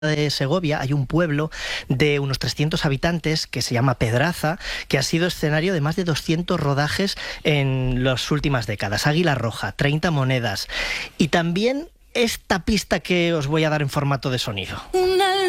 de Segovia hay un pueblo de unos 300 habitantes que se llama Pedraza, que ha sido escenario de más de 200 rodajes en las últimas décadas. Águila Roja, 30 monedas y también esta pista que os voy a dar en formato de sonido. Una